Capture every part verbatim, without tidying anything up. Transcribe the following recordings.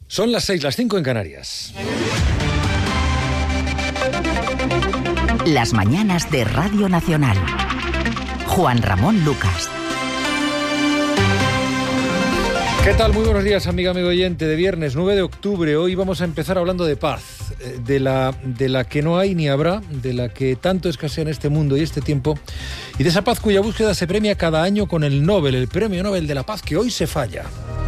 Son las seis, las cinco en Canarias. Las mañanas de Radio Nacional. Juan Ramón Lucas. ¿Qué tal? Muy buenos días, amiga, amigo oyente. De viernes nueve de octubre, hoy vamos a empezar hablando de paz, de la, de la que no hay ni habrá, de la que tanto escasea en este mundo y este tiempo, y de esa paz cuya búsqueda se premia cada año con el Nobel, el Premio Nobel de la Paz, que hoy se falla.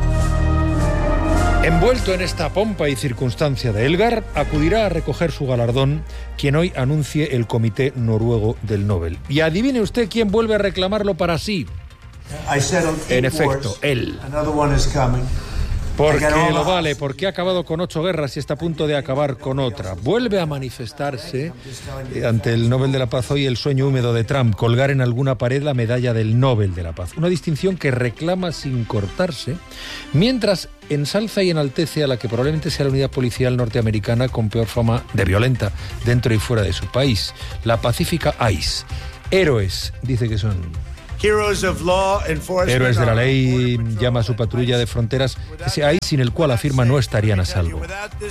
Envuelto en esta pompa y circunstancia de Elgar, acudirá a recoger su galardón quien hoy anuncie el Comité Noruego del Nobel. Y adivine usted quién vuelve a reclamarlo para sí. En efecto, él. Porque lo vale, porque ha acabado con ocho guerras y está a punto de acabar con otra. Vuelve a manifestarse ante el Nobel de la Paz hoy el sueño húmedo de Trump, colgar en alguna pared la medalla del Nobel de la Paz. Una distinción que reclama sin cortarse, mientras ensalza y enaltece a la que probablemente sea la unidad policial norteamericana con peor fama de violenta dentro y fuera de su país, la pacífica ICE. Héroes, dice que son. Héroes de la ley, llama a su patrulla de fronteras, ese I C E sin el cual afirma no estarían a salvo.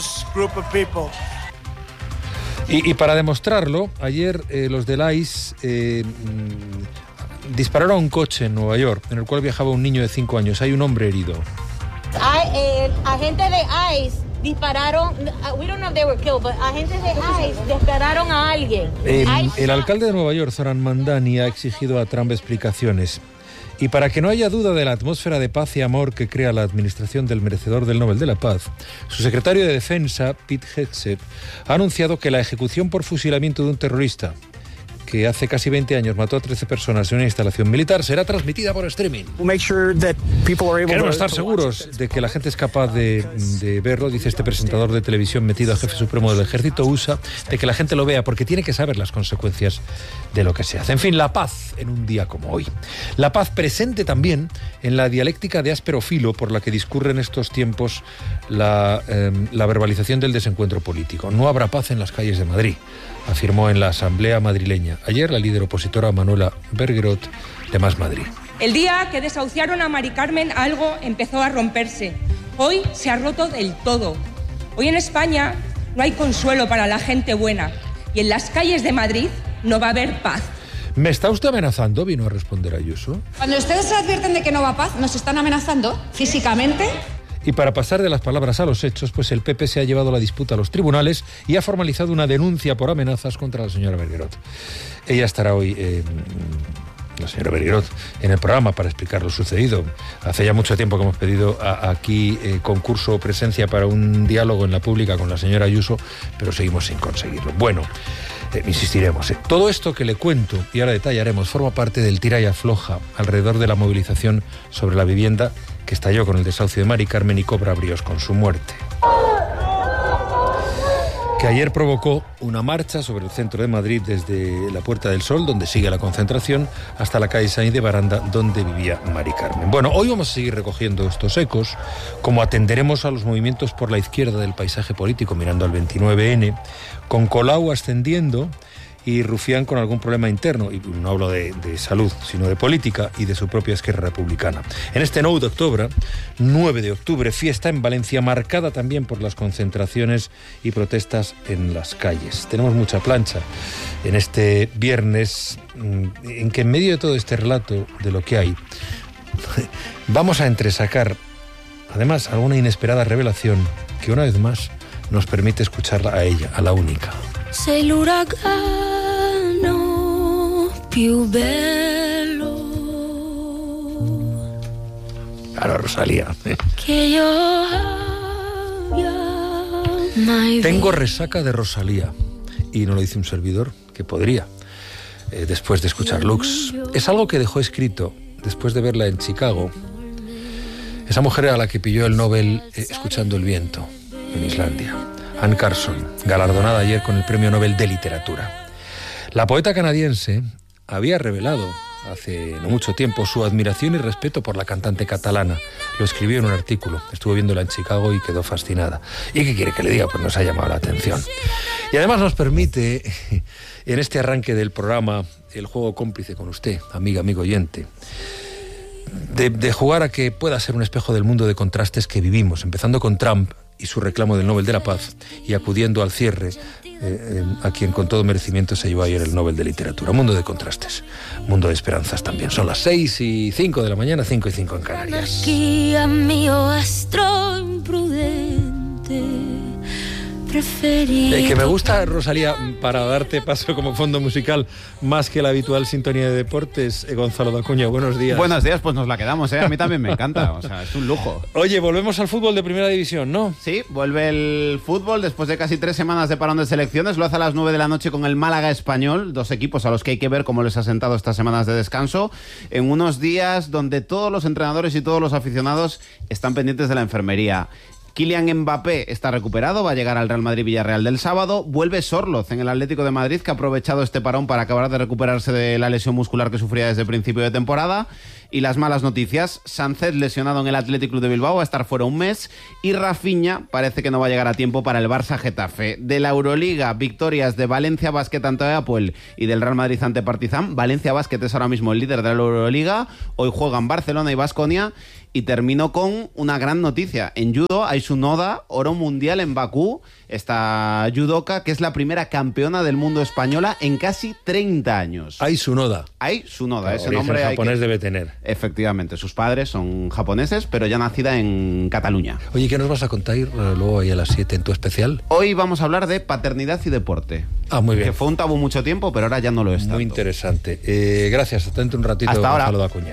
Y, y para demostrarlo, ayer eh, los del I C E eh, dispararon a un coche en Nueva York, en el cual viajaba un niño de cinco años. Hay un hombre herido. Hay, eh, agentes de I C E dispararon, we don't know if they were killed, but agentes de I C E dispararon a alguien. Eh, el alcalde de Nueva York, Zoran Mandani, ha exigido a Trump explicaciones. Y para que no haya duda de la atmósfera de paz y amor que crea la administración del merecedor del Nobel de la Paz, su secretario de Defensa, Pete Hegseth, ha anunciado que la ejecución por fusilamiento de un terrorista que hace casi veinte años mató a trece personas en una instalación militar, será transmitida por streaming. Queremos estar seguros de que la gente es capaz de, de verlo, dice este presentador de televisión metido a jefe supremo del ejército U S A, de que la gente lo vea, porque tiene que saber las consecuencias de lo que se hace. En fin, la paz en un día como hoy. La paz presente también en la dialéctica de áspero filo por la que discurre en estos tiempos la, eh, la verbalización del desencuentro político. No habrá paz en las calles de Madrid, afirmó en la Asamblea madrileña ayer la líder opositora Manuela Bergerot de Más Madrid. El día que desahuciaron a Mari Carmen, algo empezó a romperse. Hoy se ha roto del todo. Hoy en España no hay consuelo para la gente buena y en las calles de Madrid no va a haber paz. ¿Me está usted amenazando?, vino a responder Ayuso. Cuando ustedes se advierten de que no va paz, ¿nos están amenazando físicamente? Y para pasar de las palabras a los hechos, pues el P P se ha llevado la disputa a los tribunales y ha formalizado una denuncia por amenazas contra la señora Bergerot. Ella estará hoy, eh, la señora Bergerot, en el programa para explicar lo sucedido. Hace ya mucho tiempo que hemos pedido a, aquí eh, concurso o presencia para un diálogo en la pública con la señora Ayuso, pero seguimos sin conseguirlo. Bueno, eh, insistiremos. Eh. Todo esto que le cuento, y ahora detallaremos, forma parte del tira y afloja alrededor de la movilización sobre la vivienda que estalló con el desahucio de Mari Carmen y cobra bríos con su muerte. Que ayer provocó una marcha sobre el centro de Madrid desde la Puerta del Sol, donde sigue la concentración, hasta la calle Sainz de Baranda, donde vivía Mari Carmen. Bueno, hoy vamos a seguir recogiendo estos ecos, como atenderemos a los movimientos por la izquierda del paisaje político, mirando al veintinueve ene, con Colau ascendiendo y Rufián con algún problema interno, y no hablo de, de salud, sino de política y de su propia Esquerra Republicana. En este nueve de octubre, nueve de octubre, fiesta en Valencia, marcada también por las concentraciones y protestas en las calles. Tenemos mucha plancha en este viernes, en que en medio de todo este relato de lo que hay, vamos a entresacar, además, alguna inesperada revelación que una vez más nos permite escucharla a ella, a la única. Sei l'uragano più bello. Claro, Rosalía. Que yo había mai Tengo resaca de Rosalía. Y no lo dice un servidor, que podría, eh, después de escuchar Lux. Es algo que dejó escrito después de verla en Chicago. Esa mujer a la que pilló el Nobel eh, escuchando el viento en Islandia. Anne Carson, galardonada ayer con el Premio Nobel de Literatura. La poeta canadiense había revelado hace no mucho tiempo su admiración y respeto por la cantante catalana. Lo escribió en un artículo, estuvo viéndola en Chicago y quedó fascinada. ¿Y qué quiere que le diga? Pues nos ha llamado la atención. Y además nos permite, en este arranque del programa, el juego cómplice con usted, amiga, amigo oyente, de, de jugar a que pueda ser un espejo del mundo de contrastes que vivimos, empezando con Trump y su reclamo del Nobel de la Paz y acudiendo al cierre, eh, eh, a quien con todo merecimiento se llevó ayer el Nobel de Literatura. Mundo de contrastes, mundo de esperanzas también. Son las seis y cinco de la mañana, cinco y cinco en Canarias. Anarquía, mi astro imprudente. Eh, que me gusta, Rosalía, para darte paso como fondo musical, más que la habitual sintonía de deportes, eh, Gonzalo Dacuña, buenos días. Buenos días, pues nos la quedamos, ¿eh? A mí también me encanta, o sea, es un lujo. Oye, volvemos al fútbol de primera división, ¿no? Sí, vuelve el fútbol después de casi tres semanas de parón de selecciones, lo hace a las nueve de la noche con el Málaga Español, dos equipos a los que hay que ver cómo les ha sentado estas semanas de descanso, en unos días donde todos los entrenadores y todos los aficionados están pendientes de la enfermería. Kylian Mbappé está recuperado, va a llegar al Real Madrid-Villarreal del sábado. Vuelve Sorloz en el Atlético de Madrid, que ha aprovechado este parón para acabar de recuperarse de la lesión muscular que sufría desde el principio de temporada. Y las malas noticias, Sánchez lesionado en el Athletic Club de Bilbao, va a estar fuera un mes. Y Rafinha parece que no va a llegar a tiempo para el Barça-Getafe. De la Euroliga, victorias de Valencia Basket ante Apoel y del Real Madrid ante Partizan. Valencia Basket es ahora mismo el líder de la Euroliga. Hoy juegan Barcelona y Baskonia. Y termino con una gran noticia. En judo, Aisu Noda, oro mundial en Bakú. Esta judoka, que es la primera campeona del mundo española en casi treinta años. Aisu Noda. Aisu Noda, ese Origen nombre japonés que... debe tener. Efectivamente, sus padres son japoneses, pero ya nacida en Cataluña. Oye, ¿qué nos vas a contar eh, luego ahí a las siete en tu especial? Hoy vamos a hablar de paternidad y deporte. Ah, muy bien. Que fue un tabú mucho tiempo, pero ahora ya no lo es tanto. Muy interesante. Eh, gracias, hasta dentro un ratito. Hasta ahora. Gonzalo Dacuña.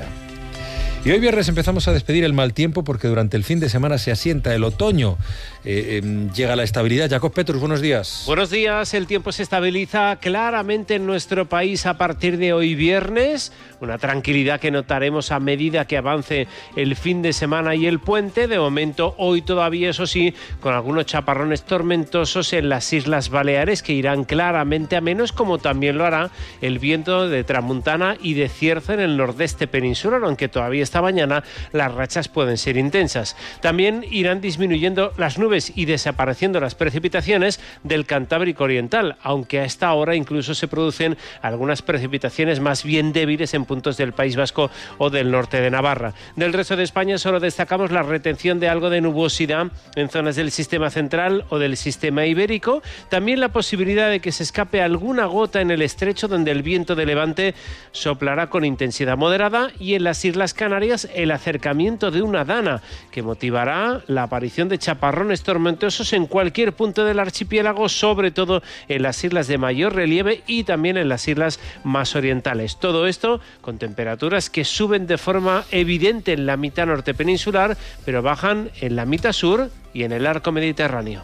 Y hoy viernes empezamos a despedir el mal tiempo porque durante el fin de semana se asienta el otoño. Eh, eh, llega la estabilidad. Jacob Petrus, buenos días. Buenos días. El tiempo se estabiliza claramente en nuestro país a partir de hoy viernes. Una tranquilidad que notaremos a medida que avance el fin de semana y el puente. De momento, hoy todavía, eso sí, con algunos chaparrones tormentosos en las Islas Baleares que irán claramente a menos, como también lo hará el viento de tramuntana y de cierzo en el nordeste peninsular, aunque todavía está esta mañana las rachas pueden ser intensas. También irán disminuyendo las nubes y desapareciendo las precipitaciones del Cantábrico Oriental, aunque a esta hora incluso se producen algunas precipitaciones más bien débiles en puntos del País Vasco o del norte de Navarra. Del resto de España solo destacamos la retención de algo de nubosidad en zonas del sistema central o del sistema ibérico. También la posibilidad de que se escape alguna gota en el estrecho, donde el viento de levante soplará con intensidad moderada, y en las Islas Canarias el acercamiento de una dana que motivará la aparición de chaparrones tormentosos en cualquier punto del archipiélago, sobre todo en las islas de mayor relieve y también en las islas más orientales. Todo esto con temperaturas que suben de forma evidente en la mitad norte peninsular, pero bajan en la mitad sur y en el arco mediterráneo.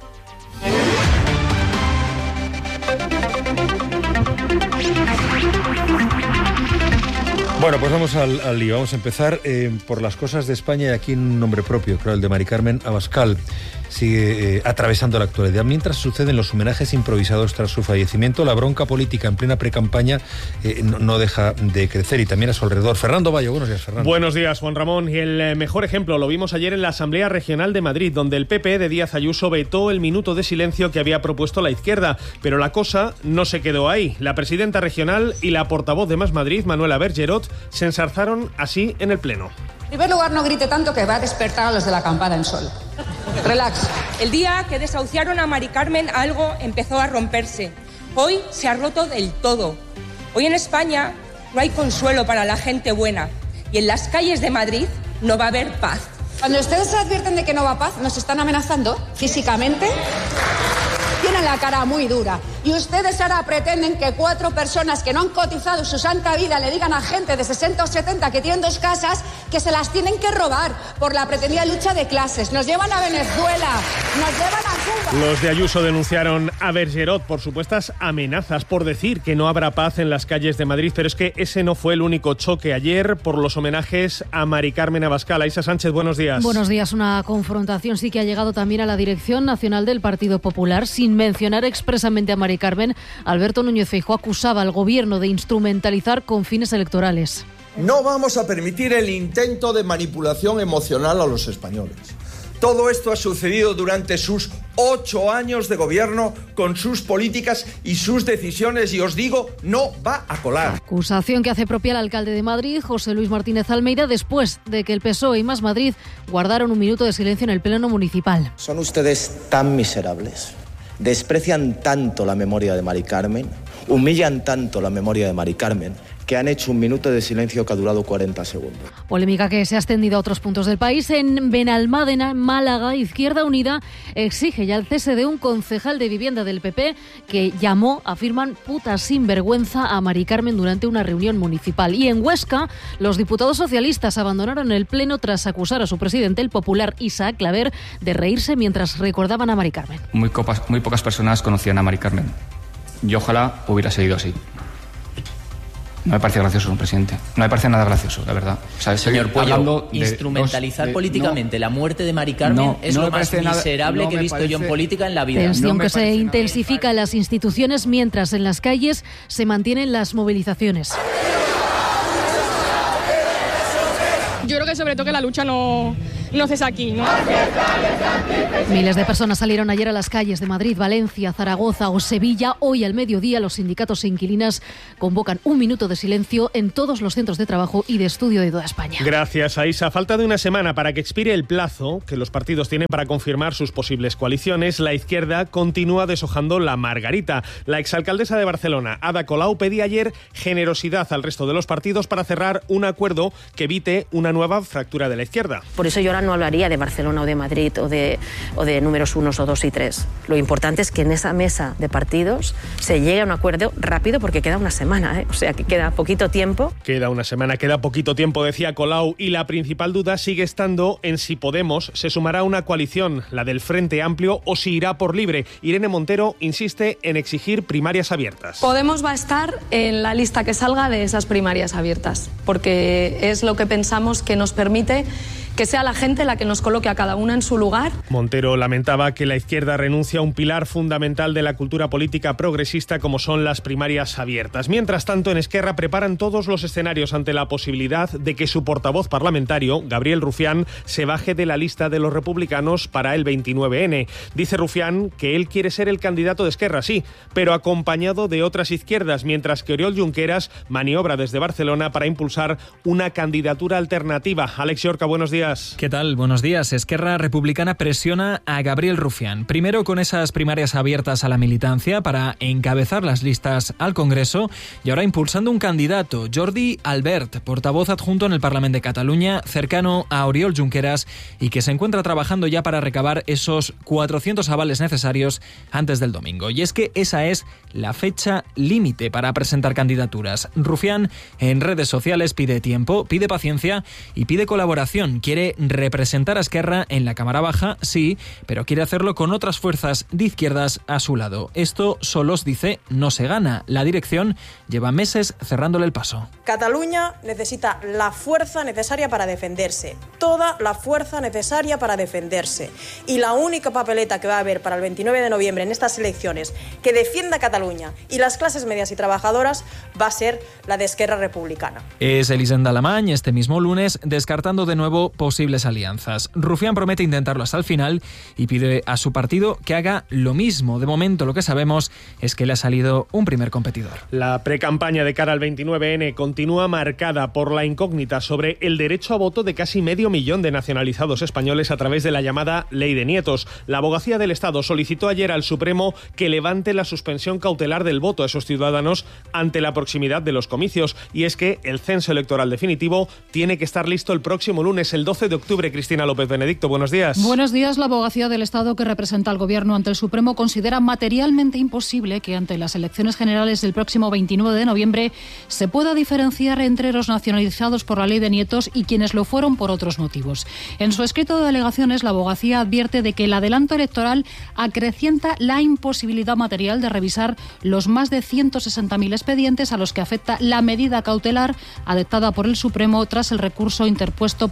Bueno, pues vamos al, al lío. Vamos a empezar eh, por las cosas de España, y aquí un nombre propio, claro, el de Mari Carmen Abascal. Sigue eh, atravesando la actualidad. Mientras suceden los homenajes improvisados tras su fallecimiento, la bronca política en plena precampaña eh, no, no deja de crecer, y también a su alrededor. Fernando Bayo, buenos días, Fernando. Buenos días, Juan Ramón. Y el mejor ejemplo lo vimos ayer en la Asamblea Regional de Madrid, donde el P P de Díaz Ayuso vetó el minuto de silencio que había propuesto la izquierda. Pero la cosa no se quedó ahí. La presidenta regional y la portavoz de Más Madrid, Manuela Bergerot, se ensarzaron así en el Pleno. En primer lugar, no grite tanto que va a despertar a los de la campana en sol. Relax. El día que desahuciaron a Mari Carmen, algo empezó a romperse. Hoy se ha roto del todo. Hoy en España no hay consuelo para la gente buena. Y en las calles de Madrid no va a haber paz. Cuando ustedes advierten de que no va paz, nos están amenazando físicamente. Tienen la cara muy dura. Y ustedes ahora pretenden que cuatro personas que no han cotizado su santa vida le digan a gente de sesenta o setenta que tienen dos casas que se las tienen que robar por la pretendida lucha de clases. Nos llevan a Venezuela, nos llevan a Cuba. Los de Ayuso denunciaron a Bergerot por supuestas amenazas, por decir que no habrá paz en las calles de Madrid, pero es que ese no fue el único choque ayer por los homenajes a Mari Carmen Abascal. Aisa Sánchez, buenos días. Buenos días. Una confrontación sí que ha llegado también a la Dirección Nacional del Partido Popular, sin mencionar expresamente a Mari Carmen. Alberto Núñez Feijóo acusaba al gobierno de instrumentalizar con fines electorales. No vamos a permitir el intento de manipulación emocional a los españoles. Todo esto ha sucedido durante sus ocho años de gobierno, con sus políticas y sus decisiones, y os digo, no va a colar. Acusación que hace propia el alcalde de Madrid, José Luis Martínez Almeida, después de que el P S O E y Más Madrid guardaron un minuto de silencio en el pleno municipal. Son ustedes tan miserables, desprecian tanto la memoria de Mari Carmen, humillan tanto la memoria de Mari Carmen, que han hecho un minuto de silencio que ha durado cuarenta segundos. Polémica que se ha extendido a otros puntos del país. En Benalmádena, Málaga, Izquierda Unida exige ya el cese de un concejal de vivienda del P P que llamó, afirman, puta sinvergüenza a Mari Carmen durante una reunión municipal. Y en Huesca, los diputados socialistas abandonaron el pleno tras acusar a su presidente, el popular Isaac Claver, de reírse mientras recordaban a Mari Carmen. Muy, copas, muy pocas personas conocían a Mari Carmen. Y ojalá hubiera seguido así. No me parece gracioso, presidente. No me parece nada gracioso, la verdad. O sea, señor Puello, instrumentalizar de, políticamente no, la muerte de Mari Carmen no, es no lo más miserable nada, no que he visto parece... yo en política en la vida. Tensión no que se intensifica en las instituciones mientras en las calles se mantienen las movilizaciones. Yo creo que sobre todo que la lucha no, no cesa aquí, ¿no? Miles de personas salieron ayer a las calles de Madrid, Valencia, Zaragoza o Sevilla. Hoy al mediodía los sindicatos e inquilinas convocan un minuto de silencio en todos los centros de trabajo y de estudio de toda España. Gracias, Aisa. Falta de una semana para que expire el plazo que los partidos tienen para confirmar sus posibles coaliciones. La izquierda continúa deshojando la margarita. La exalcaldesa de Barcelona, Ada Colau, pedía ayer generosidad al resto de los partidos para cerrar un acuerdo que evite una nueva fractura de la izquierda. Por eso yo ahora no hablaría de Barcelona o de Madrid o de, o de números unos o dos y tres. Lo importante es que en esa mesa de partidos se llegue a un acuerdo rápido porque queda una semana, ¿eh? O sea que queda poquito tiempo. Queda una semana, queda poquito tiempo, decía Colau, y la principal duda sigue estando en si Podemos se sumará a una coalición, la del Frente Amplio, o si irá por libre. Irene Montero insiste en exigir primarias abiertas. Podemos va a estar en la lista que salga de esas primarias abiertas, porque es lo que pensamos que nos permite que sea la gente la que nos coloque a cada una en su lugar. Montero lamentaba que la izquierda renuncia a un pilar fundamental de la cultura política progresista como son las primarias abiertas. Mientras tanto, en Esquerra preparan todos los escenarios ante la posibilidad de que su portavoz parlamentario, Gabriel Rufián, se baje de la lista de los republicanos para el veintinueve ene. Dice Rufián que él quiere ser el candidato de Esquerra, sí, pero acompañado de otras izquierdas, mientras que Oriol Junqueras maniobra desde Barcelona para impulsar una candidatura alternativa. Alex Yorca, buenos días. ¿Qué tal? Buenos días. Esquerra Republicana presiona a Gabriel Rufián. Primero con esas primarias abiertas a la militancia para encabezar las listas al Congreso y ahora impulsando un candidato, Jordi Albert, portavoz adjunto en el Parlamento de Cataluña, cercano a Oriol Junqueras y que se encuentra trabajando ya para recabar esos cuatrocientos avales necesarios antes del domingo. Y es que esa es la fecha límite para presentar candidaturas. Rufián en redes sociales pide tiempo, pide paciencia y pide colaboración. Quiere representar a Esquerra en la Cámara Baja, sí, pero quiere hacerlo con otras fuerzas de izquierdas a su lado. Esto, Solos dice, no se gana. La dirección lleva meses cerrándole el paso. Cataluña necesita la fuerza necesaria para defenderse, toda la fuerza necesaria para defenderse. Y la única papeleta que va a haber para el veintinueve de noviembre en estas elecciones que defienda Cataluña y las clases medias y trabajadoras va a ser la de Esquerra Republicana. Es Elisenda Alamany este mismo lunes descartando de nuevo posibles alianzas. Rufián promete intentarlo hasta el final y pide a su partido que haga lo mismo. De momento lo que sabemos es que le ha salido un primer competidor. La precampaña de cara al veintinueve ene continúa marcada por la incógnita sobre el derecho a voto de casi medio millón de nacionalizados españoles a través de la llamada Ley de Nietos. La Abogacía del Estado solicitó ayer al Supremo que levante la suspensión cautelar del voto a esos ciudadanos ante la proximidad de los comicios. Y es que el censo electoral definitivo tiene que estar listo el próximo lunes, el doce de octubre. Cristina López Benedicto, buenos días. Buenos días. La Abogacía del Estado, que representa al Gobierno ante el Supremo, considera materialmente imposible que ante las elecciones generales del próximo veintinueve de noviembre se pueda diferenciar entre los nacionalizados por la Ley de Nietos y quienes lo fueron por otros motivos. En su escrito de alegaciones, la Abogacía advierte de que el adelanto electoral acrecienta la imposibilidad material de revisar los más de ciento sesenta mil expedientes a los que afecta la medida cautelar adoptada por el Supremo tras el recurso interpuesto por Justicia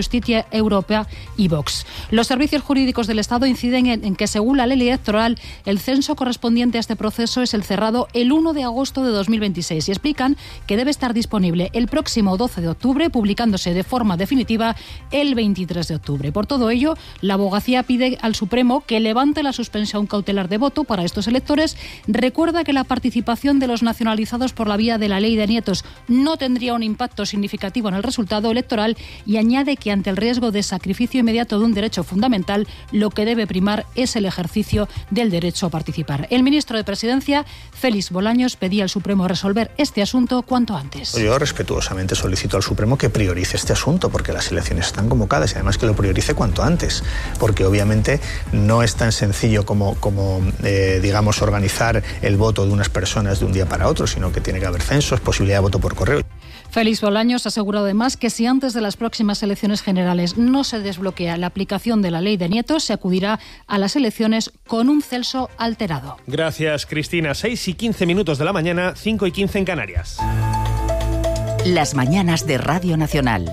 Justicia Europea y Vox. Los servicios jurídicos del Estado inciden en, en que, según la ley electoral, el censo correspondiente a este proceso es el cerrado el uno de agosto de dos mil veintiséis y explican que debe estar disponible el próximo doce de octubre, publicándose de forma definitiva el veintitrés de octubre. Por todo ello, la abogacía pide al Supremo que levante la suspensión cautelar de voto para estos electores. Recuerda que la participación de los nacionalizados por la vía de la ley de nietos no tendría un impacto significativo en el resultado electoral y añade que ante el riesgo de sacrificio inmediato de un derecho fundamental, lo que debe primar es el ejercicio del derecho a participar. El ministro de Presidencia, Félix Bolaños, pedía al Supremo resolver este asunto cuanto antes. Yo respetuosamente solicito al Supremo que priorice este asunto porque las elecciones están convocadas y además que lo priorice cuanto antes, porque obviamente no es tan sencillo como, como eh, digamos, organizar el voto de unas personas de un día para otro, sino que tiene que haber censos, posibilidad de voto por correo. Félix Bolaños ha asegurado además que si antes de las próximas elecciones generales no se desbloquea la aplicación de la ley de nietos, se acudirá a las elecciones con un censo alterado. Gracias, Cristina. seis y quince minutos de la mañana, cinco y quince en Canarias. Las mañanas de Radio Nacional.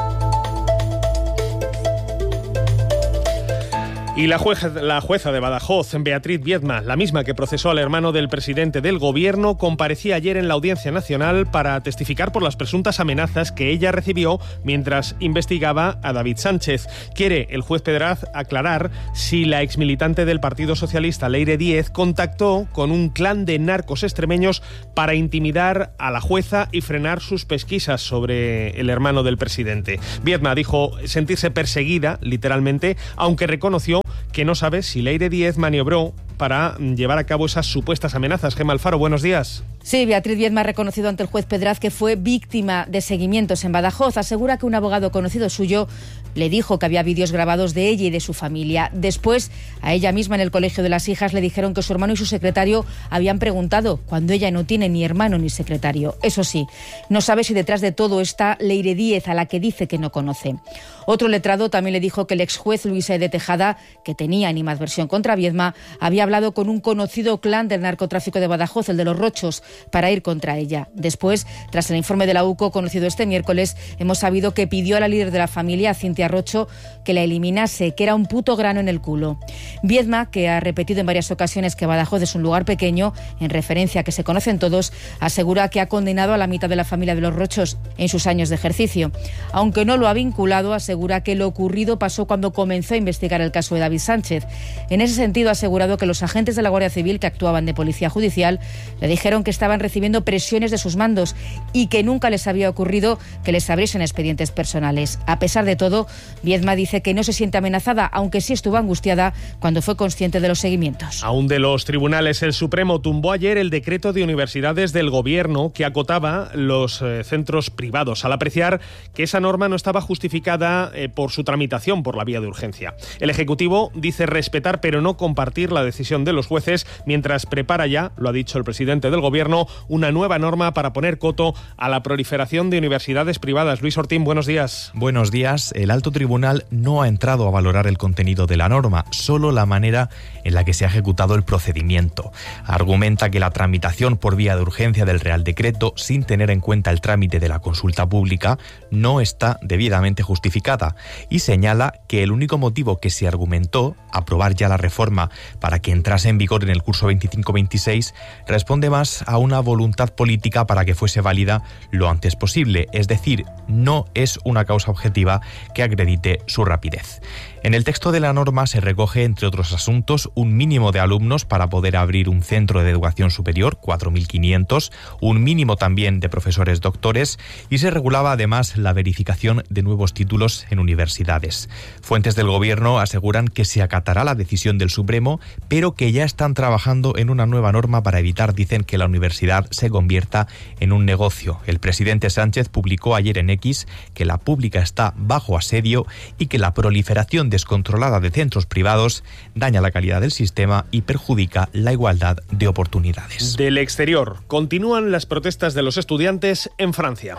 Y la jueza, la jueza de Badajoz, Beatriz Viedma, la misma que procesó al hermano del presidente del Gobierno, comparecía ayer en la Audiencia Nacional para testificar por las presuntas amenazas que ella recibió mientras investigaba a David Sánchez. Quiere el juez Pedraz aclarar si la exmilitante del Partido Socialista, Leire Díez, contactó con un clan de narcos extremeños para intimidar a la jueza y frenar sus pesquisas sobre el hermano del presidente. Viedma dijo sentirse perseguida, literalmente, aunque reconoció que no sabe si Leire Díez maniobró para llevar a cabo esas supuestas amenazas. Gemma Alfaro, buenos días. Sí, Beatriz Viedma ha reconocido ante el juez Pedraz que fue víctima de seguimientos en Badajoz. Asegura que un abogado conocido suyo le dijo que había vídeos grabados de ella y de su familia. Después, a ella misma en el Colegio de las Hijas le dijeron que su hermano y su secretario habían preguntado, cuando ella no tiene ni hermano ni secretario. Eso sí, no sabe si detrás de todo está Leire Díez, a la que dice que no conoce. Otro letrado también le dijo que el exjuez Luis E. de Tejada, que tenía animadversión contra Viedma, había hablado con un conocido clan del narcotráfico de Badajoz, el de los Rochos, para ir contra ella. Después, tras el informe de la U C O conocido este miércoles, hemos sabido que pidió a la líder de la familia, Cintia Rocho, que la eliminase, que era un puto grano en el culo. Viedma, que ha repetido en varias ocasiones que Badajoz es un lugar pequeño, en referencia a que se conocen todos, asegura que ha condenado a la mitad de la familia de los Rochos en sus años de ejercicio. Aunque no lo ha vinculado, asegura que lo ocurrido pasó cuando comenzó a investigar el caso de David Sánchez. En ese sentido, ha asegurado que los agentes de la Guardia Civil que actuaban de policía judicial le dijeron que estaban recibiendo presiones de sus mandos y que nunca les había ocurrido que les abriesen expedientes personales. A pesar de todo, Viedma dice que no se siente amenazada, aunque sí estuvo angustiada cuando fue consciente de los seguimientos. Aún de los tribunales, el Supremo tumbó ayer el decreto de universidades del Gobierno que acotaba los eh, centros privados, al apreciar que esa norma no estaba justificada eh, por su tramitación por la vía de urgencia. El Ejecutivo dice respetar pero no compartir la decisión de los jueces, mientras prepara ya, lo ha dicho el presidente del Gobierno, una nueva norma para poner coto a la proliferación de universidades privadas. Luis Ortín, buenos días. Buenos días. El alto tribunal no ha entrado a valorar el contenido de la norma, solo la manera en la que se ha ejecutado el procedimiento. Argumenta que la tramitación por vía de urgencia del Real Decreto, sin tener en cuenta el trámite de la consulta pública, no está debidamente justificada y señala que el único motivo que se argumentó, aprobar ya la reforma para que entrase en vigor en el curso veinticinco veintiséis, responde más a una voluntad política para que fuese válida lo antes posible, es decir, no es una causa objetiva que acredite su rapidez. En el texto de la norma se recoge, entre otros asuntos, un mínimo de alumnos para poder abrir un centro de educación superior, cuatro mil quinientos, un mínimo también de profesores doctores y se regulaba además la verificación de nuevos títulos en universidades. Fuentes del Gobierno aseguran que se acatará la decisión del Supremo, pero que ya están trabajando en una nueva norma para evitar, dicen, que la universidad se convierta en un negocio. El presidente Sánchez publicó ayer en X que la pública está bajo asedio y que la proliferación descontrolada de centros privados daña la calidad del sistema y perjudica la igualdad de oportunidades. Del exterior, continúan las protestas de los estudiantes en Francia.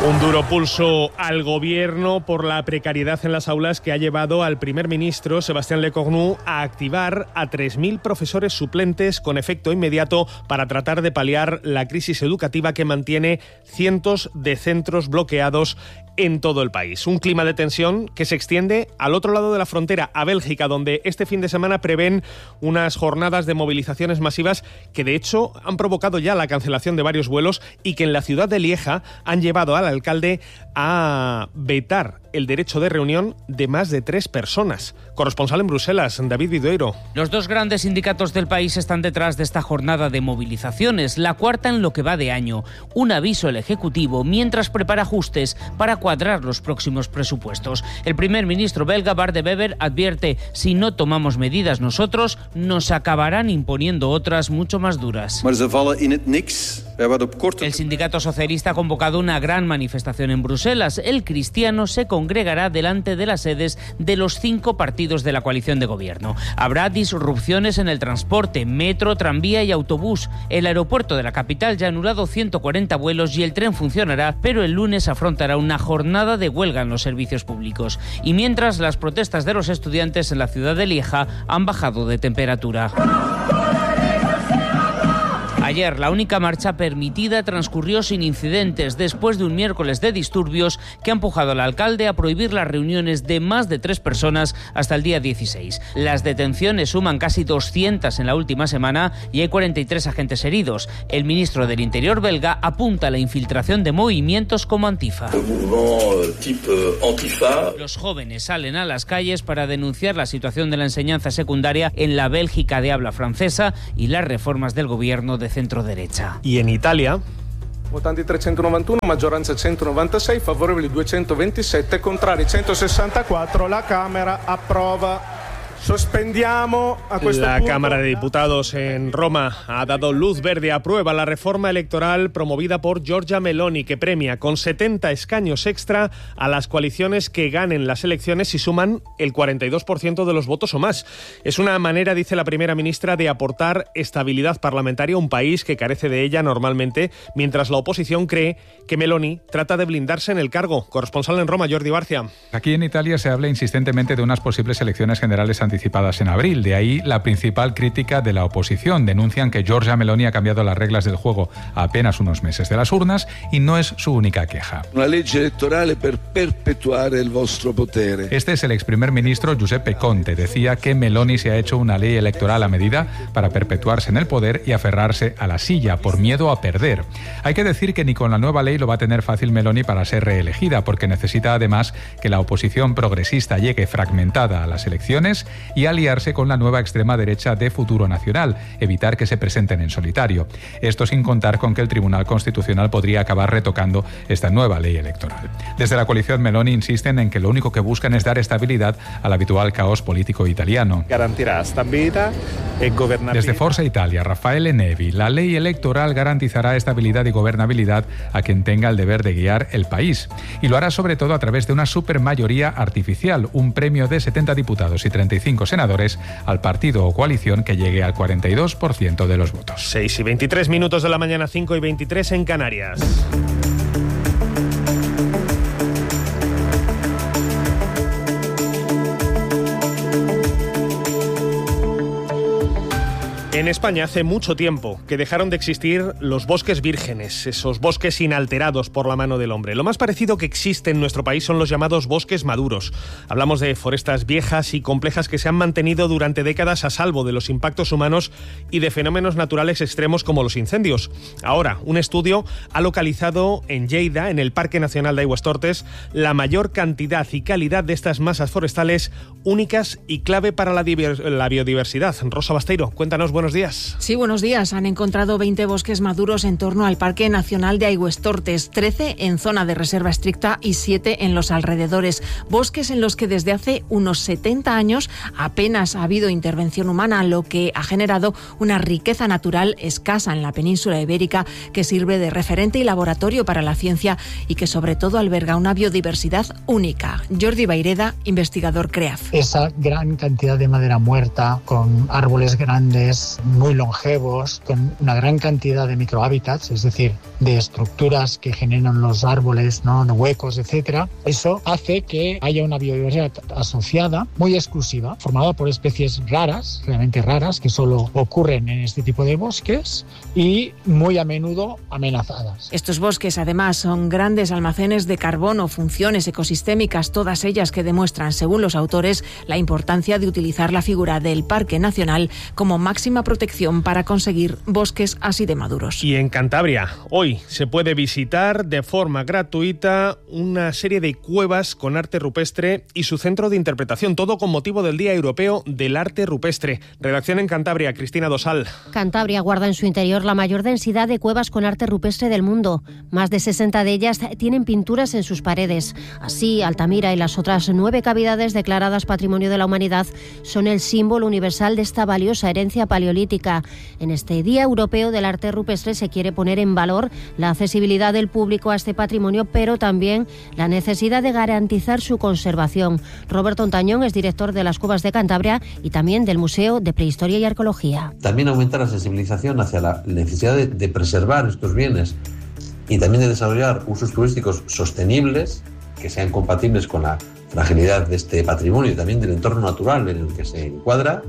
Un duro pulso al gobierno por la precariedad en las aulas que ha llevado al primer ministro Sébastien Lecornu a activar a tres mil profesores suplentes con efecto inmediato para tratar de paliar la crisis educativa que mantiene cientos de centros bloqueados en todo el país. Un clima de tensión que se extiende al otro lado de la frontera, a Bélgica, donde este fin de semana prevén unas jornadas de movilizaciones masivas que de hecho han provocado ya la cancelación de varios vuelos y que en la ciudad de Lieja han llevado al alcalde a vetar el derecho de reunión de más de tres personas. Corresponsal en Bruselas, David Vidueiro. Los dos grandes sindicatos del país están detrás de esta jornada de movilizaciones, la cuarta en lo que va de año. Un aviso al Ejecutivo mientras prepara ajustes para cuadrar los próximos presupuestos. El primer ministro belga, Bart de Wever, advierte: si no tomamos medidas nosotros, nos acabarán imponiendo otras mucho más duras. El sindicato socialista ha convocado una gran manifestación en Bruselas. El cristiano se congregará delante de las sedes de los cinco partidos de la coalición de gobierno. Habrá disrupciones en el transporte, metro, tranvía y autobús. El aeropuerto de la capital ya ha anulado ciento cuarenta vuelos y el tren funcionará, pero el lunes afrontará una jornada de huelga en los servicios públicos. Y mientras, las protestas de los estudiantes en la ciudad de Lieja han bajado de temperatura. Ayer, la única marcha permitida transcurrió sin incidentes después de un miércoles de disturbios que ha empujado al alcalde a prohibir las reuniones de más de tres personas hasta el día dieciséis. Las detenciones suman casi doscientas en la última semana y hay cuarenta y tres agentes heridos. El ministro del Interior belga apunta a la infiltración de movimientos como Antifa. Los jóvenes salen a las calles para denunciar la situación de la enseñanza secundaria en la Bélgica de habla francesa y las reformas del gobierno de centro-derecha. Y en Italia, votanti trecentonovantuno, maggioranza centonovantasei, favorevoli duecentoventisette, contrari centosessantaquattro. La Camera approva. Suspendiamo a questo La punto. Cámara de Diputados en Roma ha dado luz verde, aprueba la reforma electoral promovida por Giorgia Meloni, que premia con setenta escaños extra a las coaliciones que ganen las elecciones y suman el cuarenta y dos por ciento de los votos o más. Es una manera, dice la primera ministra, de aportar estabilidad parlamentaria a un país que carece de ella normalmente, mientras la oposición cree que Meloni trata de blindarse en el cargo. Corresponsal en Roma, Jordi Barcia. Aquí en Italia se habla insistentemente de unas posibles elecciones generales anticipadas en abril. De ahí la principal crítica de la oposición. Denuncian que Giorgia Meloni ha cambiado las reglas del juego a apenas unos meses de las urnas y no es su única queja. Una ley electoral para perpetuar el vostro potere. Este es el ex primer ministro Giuseppe Conte. Decía que Meloni se ha hecho una ley electoral a medida para perpetuarse en el poder y aferrarse a la silla por miedo a perder. Hay que decir que ni con la nueva ley lo va a tener fácil Meloni para ser reelegida, porque necesita además que la oposición progresista llegue fragmentada a las elecciones y aliarse con la nueva extrema derecha de Futuro Nacional, evitar que se presenten en solitario. Esto sin contar con que el Tribunal Constitucional podría acabar retocando esta nueva ley electoral. Desde la coalición Meloni insisten en que lo único que buscan es dar estabilidad al habitual caos político italiano. Garantirá estabilidad y gobernabilidad. Desde Forza Italia, Raffaele Nevi, la ley electoral garantizará estabilidad y gobernabilidad a quien tenga el deber de guiar el país. Y lo hará sobre todo a través de una supermayoría artificial, un premio de setenta diputados y treinta y cinco senadores al partido o coalición que llegue al cuarenta y dos por ciento de los votos. seis y veintitrés minutos de la mañana, cinco y veintitrés en Canarias. En España hace mucho tiempo que dejaron de existir los bosques vírgenes, esos bosques inalterados por la mano del hombre. Lo más parecido que existe en nuestro país son los llamados bosques maduros. Hablamos de forestas viejas y complejas que se han mantenido durante décadas a salvo de los impactos humanos y de fenómenos naturales extremos como los incendios. Ahora, un estudio ha localizado en Lleida, en el Parque Nacional de Aigüestortes, la mayor cantidad y calidad de estas masas forestales únicas y clave para la, diver- la biodiversidad. Rosa Basteiro, cuéntanos, buenos días. Sí, buenos días. Han encontrado veinte bosques maduros en torno al Parque Nacional de Aigüestortes, trece en zona de reserva estricta y siete en los alrededores. Bosques en los que desde hace unos setenta años apenas ha habido intervención humana, lo que ha generado una riqueza natural escasa en la península ibérica que sirve de referente y laboratorio para la ciencia y que sobre todo alberga una biodiversidad única. Jordi Baireda, investigador CREAF. Esa gran cantidad de madera muerta con árboles grandes bosques muy longevos, con una gran cantidad de microhábitats, es decir, de estructuras que generan los árboles, ¿no? huecos, etcétera. Eso hace que haya una biodiversidad asociada muy exclusiva, formada por especies raras, realmente raras, que solo ocurren en este tipo de bosques y muy a menudo amenazadas. Estos bosques, además, son grandes almacenes de carbono, funciones ecosistémicas, todas ellas que demuestran, según los autores, la importancia de utilizar la figura del Parque Nacional como máxima protección para conseguir bosques así de maduros. Y en Cantabria, hoy se puede visitar de forma gratuita una serie de cuevas con arte rupestre y su centro de interpretación, todo con motivo del Día Europeo del Arte Rupestre. Redacción en Cantabria, Cristina Dosal. Cantabria guarda en su interior la mayor densidad de cuevas con arte rupestre del mundo. Más de sesenta de ellas tienen pinturas en sus paredes. Así, Altamira y las otras nueve cavidades declaradas Patrimonio de la Humanidad son el símbolo universal de esta valiosa herencia paleolítica. En este Día Europeo del Arte Rupestre se quiere poner en valor la accesibilidad del público a este patrimonio, pero también la necesidad de garantizar su conservación. Roberto Ontañón es director de las Cuevas de Cantabria y también del Museo de Prehistoria y Arqueología. También aumenta la sensibilización hacia la necesidad de, de preservar estos bienes y también de desarrollar usos turísticos sostenibles que sean compatibles con la fragilidad de este patrimonio y también del entorno natural en el que se encuadra.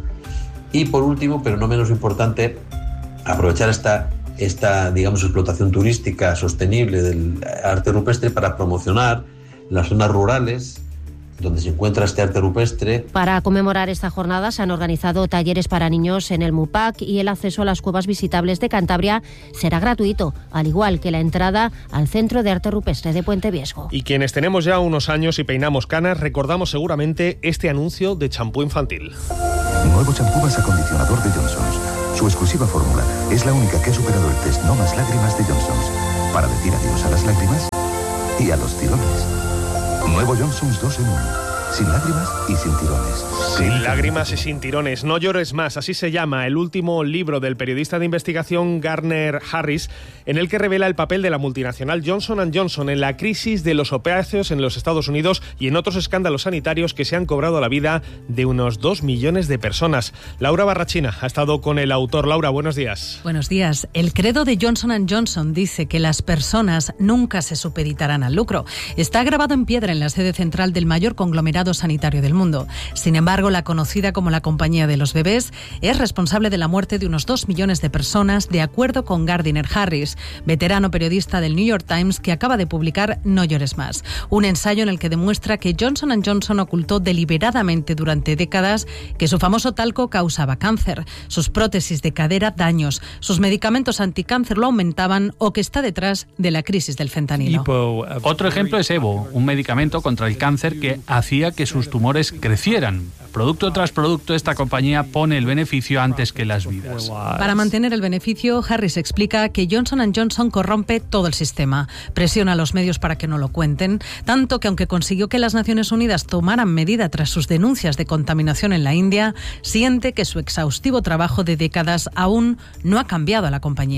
Y por último, pero no menos importante, aprovechar esta, esta digamos, explotación turística sostenible del arte rupestre para promocionar las zonas rurales donde se encuentra este arte rupestre. Para conmemorar esta jornada se han organizado talleres para niños en el MUPAC y el acceso a las cuevas visitables de Cantabria será gratuito, al igual que la entrada al Centro de Arte Rupestre de Puente Viesgo. Y quienes tenemos ya unos años y peinamos canas, recordamos seguramente este anuncio de champú infantil. Nuevo champú base acondicionador de Johnson's. Su exclusiva fórmula es la única que ha superado el test No Más Lágrimas de Johnson's para decir adiós a las lágrimas y a los tirones. Nuevo Johnson's dos en uno. Sin lágrimas y sin tirones. Sin lágrimas y sin tirones. No llores más, así se llama el último libro del periodista de investigación Garner Harris, en el que revela el papel de la multinacional Johnson and Johnson en la crisis de los opiáceos en los Estados Unidos y en otros escándalos sanitarios que se han cobrado la vida de unos dos millones de personas. Laura Barrachina ha estado con el autor. Laura, buenos días. Buenos días. El credo de Johnson and Johnson dice que las personas nunca se supeditarán al lucro. Está grabado en piedra en la sede central del mayor conglomerado sanitario del mundo. Sin embargo, la conocida como la compañía de los bebés es responsable de la muerte de unos dos millones de personas, de acuerdo con Gardiner Harris, veterano periodista del New York Times, que acaba de publicar No llores más, un ensayo en el que demuestra que Johnson and Johnson ocultó deliberadamente durante décadas que su famoso talco causaba cáncer, sus prótesis de cadera daños, sus medicamentos anticáncer lo aumentaban o que está detrás de la crisis del fentanilo. Otro ejemplo es Evo, un medicamento contra el cáncer que hacía que sus tumores crecieran. Producto tras producto, esta compañía pone el beneficio antes que las vidas. Para mantener el beneficio, Harris explica que Johnson and Johnson corrompe todo el sistema, presiona a los medios para que no lo cuenten, tanto que aunque consiguió que las Naciones Unidas tomaran medida tras sus denuncias de contaminación en la India, siente que su exhaustivo trabajo de décadas aún no ha cambiado a la compañía.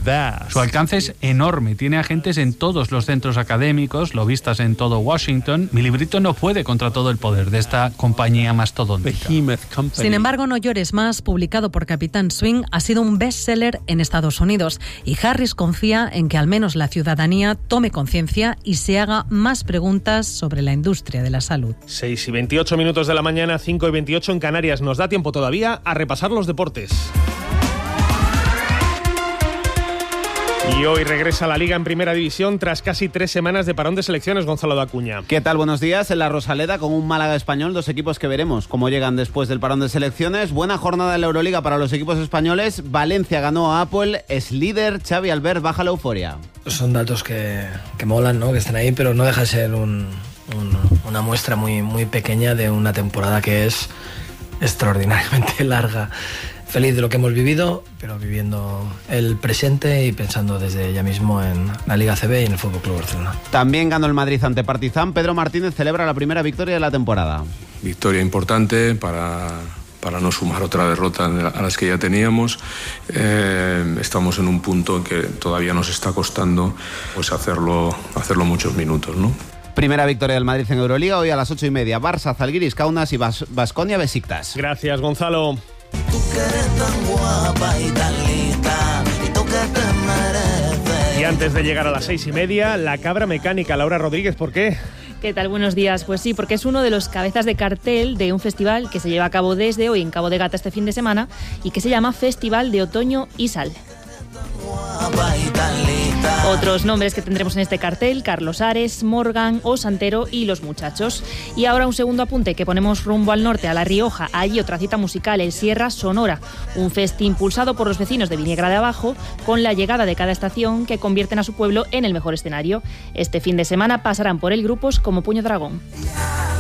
Su alcance es enorme, tiene agentes en todos los centros académicos, lobistas en todo Washington. Mi librito no puede contra todo el poder de esta compañía mastodóntica. Sin embargo, No llores más, publicado por Capitán Swing, ha sido un bestseller en Estados Unidos y Harris confía en que al menos la ciudadanía tome conciencia y se haga más preguntas sobre la industria de la salud. seis y veintiocho minutos de la mañana, cinco y veintiocho en Canarias. Nos da tiempo todavía a repasar los deportes. Y hoy regresa la Liga en Primera División tras casi tres semanas de parón de selecciones. Gonzalo de Acuña. ¿Qué tal? Buenos días. En la Rosaleda con un Málaga Español, dos equipos que veremos cómo llegan después del parón de selecciones. Buena jornada en la Euroliga para los equipos españoles. Valencia ganó a Apple, es líder. Xavi Albert baja la euforia. Son datos que, que molan, ¿no? Que estén ahí, pero no deja de ser un, un, una muestra muy, muy pequeña de una temporada que es extraordinariamente larga. Feliz de lo que hemos vivido, pero viviendo el presente y pensando desde ya mismo en la Liga C B y en el F C Barcelona. También ganó el Madrid ante Partizan. Pedro Martínez celebra la primera victoria de la temporada. Victoria importante para, para no sumar otra derrota a las que ya teníamos. Eh, estamos en un punto que todavía nos está costando pues hacerlo, hacerlo muchos minutos, ¿no? Primera victoria del Madrid en Euroliga, hoy a las ocho y media. Barça, Zalgiris, Kaunas y Baskonia Besiktas. Gracias, Gonzalo. que eres tan guapa y tan lista, y tú que te mereces. Y antes de llegar a las seis y media, la cabra mecánica. Laura Rodríguez, ¿por qué? ¿Qué tal? Buenos días. Pues sí, porque es uno de los cabezas de cartel de un festival que se lleva a cabo desde hoy en Cabo de Gata este fin de semana y que se llama Festival de Otoño y Sal. Otros nombres que tendremos en este cartel: Carlos Ares, Morgan o Santero y Los Muchachos. Y ahora un segundo apunte, que ponemos rumbo al norte, a La Rioja. Allí otra cita musical, el Sierra Sonora, un festi impulsado por los vecinos de Viniegra de Abajo, con la llegada de cada estación que convierten a su pueblo en el mejor escenario. Este fin de semana pasarán por él grupos como Puño Dragón.